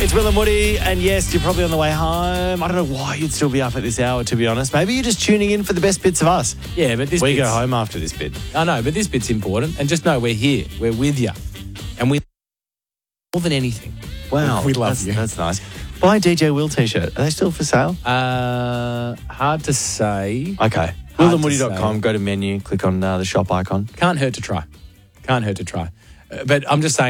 It's Will and Woody, and yes, you're probably on the way home. I don't know why you'd still be up at this hour, to be honest. Maybe you're just tuning in for the best bits of us. Yeah, but we go home after this bit. I know, but this bit's important. And just know we're here. We're with you. And we more than anything. Wow. We love you. That's nice. Buy a DJ Will t-shirt. Are they still for sale? Hard to say. Okay. WillandWoody.com. Go to menu, click on the shop icon. Can't hurt to try. But I'm just saying,